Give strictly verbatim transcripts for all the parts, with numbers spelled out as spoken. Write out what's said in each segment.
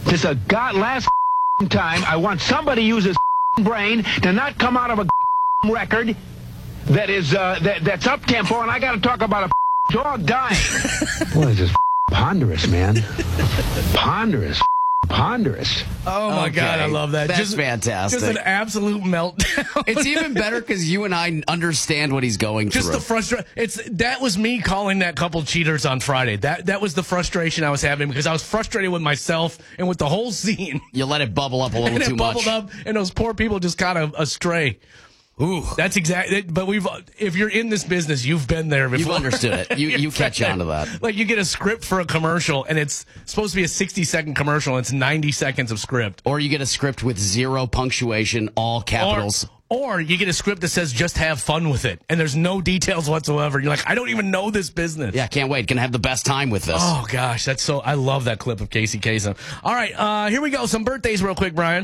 This is a god last time I want somebody to use his brain to not come out of a record that is uh, that that's up tempo, and I got to talk about a dog dying. Boy, this is ponderous, man. Ponderous. Ponderous. Oh, my Okay. God, I love that. That's just, fantastic. Just an absolute meltdown. It's even better because you and I understand what he's going Just through. the frustration. It's that was me calling that couple cheaters on Friday. That that was the frustration I was having because I was frustrated with myself and with the whole scene. You let it bubble up a little And too it bubbled much. up, and those poor people just got a, astray. Ooh, that's exactly. But we've if you're in this business, you've been there before. You've understood it. You you catch on to that. Like you get a script for a commercial, and it's supposed to be a sixty second commercial, and it's ninety seconds of script. Or you get a script with zero punctuation, all capitals. Or, or you get a script that says just have fun with it, and there's no details whatsoever. You're like, I don't even know this business. Yeah, can't wait. Gonna have the best time with this. Oh gosh, that's so. I love that clip of Casey Kasem. All right, uh, here we go. Some birthdays, real quick, Brian.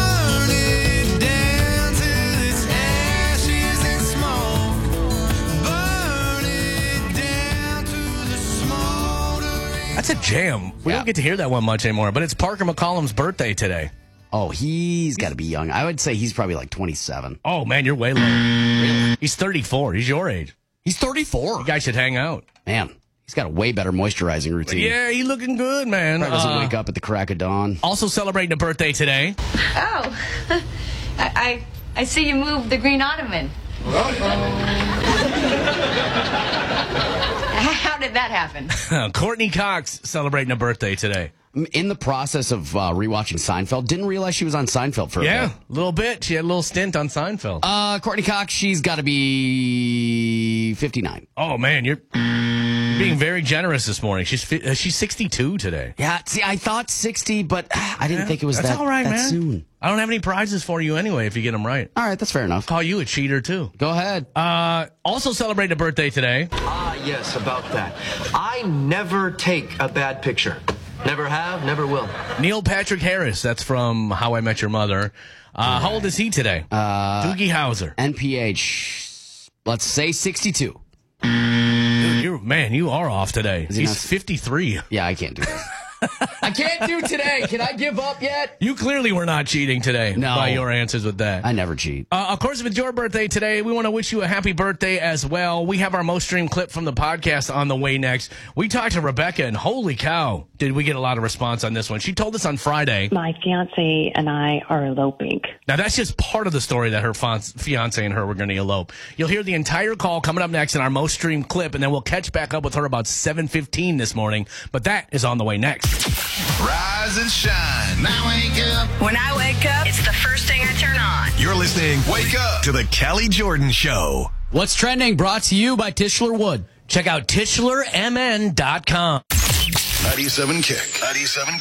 That's a jam. We Yeah. don't get to hear that one much anymore, but it's Parker McCollum's birthday today. Oh, he's got to be young. I would say he's probably like twenty-seven. Oh, man, you're way low. Really? He's thirty-four. He's your age. He's thirty-four. You guys should hang out. Man, he's got a way better moisturizing routine. Yeah, he's looking good, man. Probably doesn't Uh, wake up at the crack of dawn. Also celebrating a birthday today. Oh, I, I I see you moved the green ottoman. How did that happen? Courtney Cox celebrating a birthday today. In the process of uh, rewatching Seinfeld, didn't realize she was on Seinfeld for a Yeah, bit. a little bit. She had a little stint on Seinfeld. Uh, Courtney Cox, she's got to be fifty-nine. Oh, man, you're being very generous this morning. She's fi- uh, she's sixty-two today. Yeah, see, I thought sixty, but I didn't Yeah, think it was that's that, all right, that man. soon. I don't have any prizes for you anyway if you get them right. All right, that's fair enough. Call you a cheater, too. Go ahead. Uh, also celebrating a birthday today. Ah, yes, about that. I never take a bad picture. Never have, never will. Neil Patrick Harris. That's from How I Met Your Mother. Uh, how old is he today? Uh, Doogie Howser. N P H, let's say sixty-two. Dude, you're, man, you are off today. he He's not- fifty-three. Yeah, I can't do that. I can't do today. Can I give up yet? You clearly were not cheating today No. by your answers with that. I never cheat. Uh, of course, if it's your birthday today, we want to wish you a happy birthday as well. We have our most streamed clip from the podcast on the way next. We talked to Rebecca, and holy cow, did we get a lot of response on this one. She told us on Friday. My fiance and I are eloping. Now, that's just part of the story that her fiance and her were going to elope. You'll hear the entire call coming up next in our most streamed clip, and then we'll catch back up with her about seven fifteen this morning. But that is on the way next. Rise and shine. Now wake up. When I wake up, it's the first thing I turn on. You're listening. Wake up to the Kelly Jordan Show. What's trending? Brought to you by Tischler Wood. Check out Tischler M N dot com. ninety-seven Kick. ninety-seven